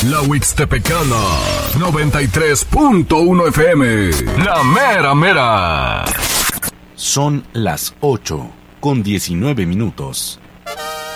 La Huixtepecana, 93.1 FM. La mera mera. Son las 8:19.